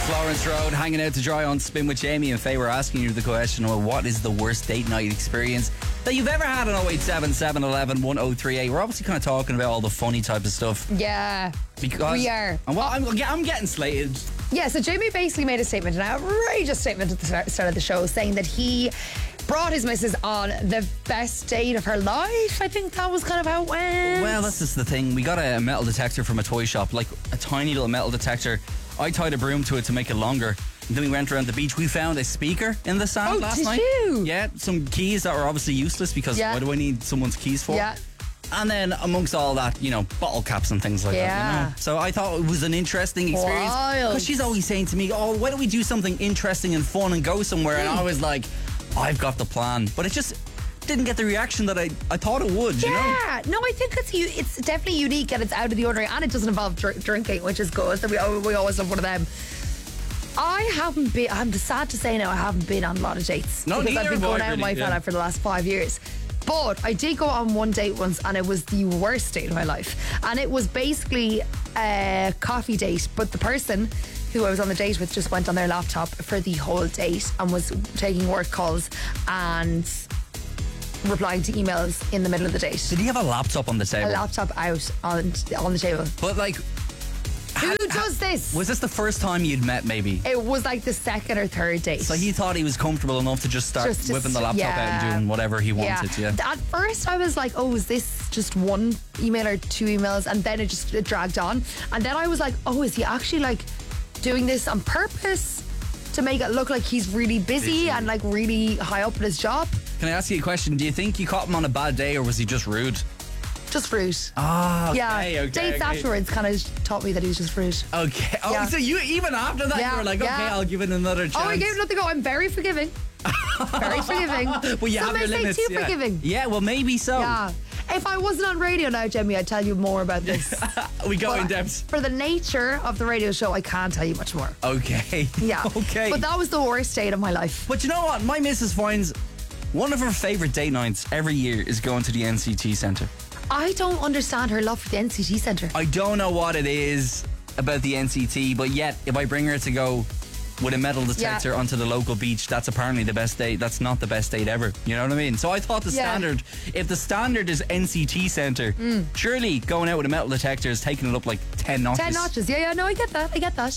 Florence Road, hanging out to dry on Spin with Jamie and Faye. We're asking you the question, well, what is the worst date night experience that you've ever had on 087 711 1038? We're obviously kind of talking about all the funny type of stuff. Yeah, Because, we are. And well, I'm getting slated. Yeah, so Jamie basically made a statement, an outrageous statement at the start of the show, saying that he brought his missus on the best date of her life. I think that was kind of how it went. Well, that's just the thing. We got a metal detector from a toy shop, like a tiny little metal detector. I tied a broom to it to make it longer. And then we went around the beach. We found a speaker in the sand last night. You? Yeah, some keys that were obviously useless because what do I need someone's keys for? Yeah. And then amongst all that, bottle caps and things like that. So I thought it was an interesting experience. Because she's always saying to me, oh, why don't we do something interesting and fun and go somewhere? And I was like, I've got the plan. But it just didn't get the reaction that I thought it would, you know? Yeah, no, I think it's definitely unique and it's out of the ordinary, and it doesn't involve drinking, which is good. So we always love one of them. I'm sad to say now, I haven't been on a lot of dates. No, because neither I've been going have I, out with my really, fella for the last 5 years. But I did go on one date once, and it was the worst date of my life. And it was basically a coffee date, but the person who I was on the date with just went on their laptop for the whole date and was taking work calls and replying to emails in the middle of the date. Did he have a laptop on the table? A laptop out on the table. But like, who does this? was this the first time you'd met, maybe? It was like the second or third date. So he thought he was comfortable enough to just start whipping the laptop out and doing whatever he wanted, yeah. At first I was like, oh, is this just one email or two emails? And then it dragged on. And then I was like, oh, is he actually like doing this on purpose to make it look like he's really busy and like really high up in his job? Can I ask you a question? Do you think you caught him on a bad day, or was he just rude? Just rude. Ah, okay, yeah. Dates afterwards kind of taught me that he was just rude. Okay. Oh, Yeah. so you, even after that, you were like, okay, I'll give it another chance. Oh, I gave it another go. I'm very forgiving. Very forgiving. Well, you have your limits. Too forgiving. Yeah, well, maybe so. Yeah. If I wasn't on radio now, Jamie, I'd tell you more about this. We go But in depth. For the nature of the radio show, I can't tell you much more. Okay. Yeah. Okay. But that was the worst date of my life. But you know what? My missus finds one of her favourite date nights every year is going to the NCT Centre. I don't understand her love for the NCT Centre. I don't know what it is about the NCT, but yet if I bring her to go with a metal detector onto the local beach, that's apparently the best date. That's not the best date ever. You know what I mean? So I thought the standard, if the standard is NCT Centre, surely going out with a metal detector is taking it up like 10 notches. 10 notches. Yeah, no, I get that.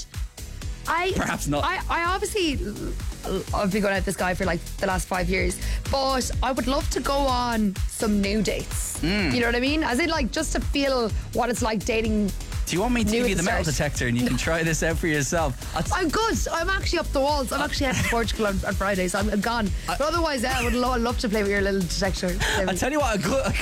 Perhaps not. I obviously, I've been going out with this guy for like the last 5 years, but I would love to go on some new dates. You know what I mean? As in, like, just to feel what it's like dating. Do you want me to give you the metal detector and you can try this out for yourself? I'm good. I'm actually up the walls. I'm actually heading to Portugal on Friday, so I'm gone. But otherwise, I would love to play with your little detector. I'll tell you what,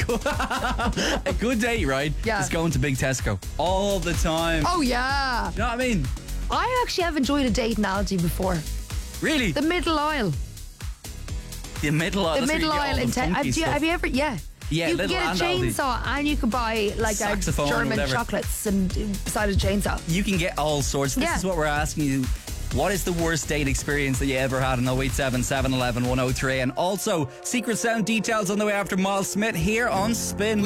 a good date, right? Yeah. Is going to Big Tesco all the time. Oh, yeah. You know what I mean? I actually have enjoyed a date analogy before. Really? The middle aisle. The middle aisle. The middle aisle in have you ever? Yeah. Yeah, you can get a chainsaw and you can buy like a German chocolates and beside a chainsaw. You can get all sorts. This is what we're asking you. What is the worst date experience that you ever had in 087 711 1038? And also, Secret Sound details on the way after Miles Smith here on Spin.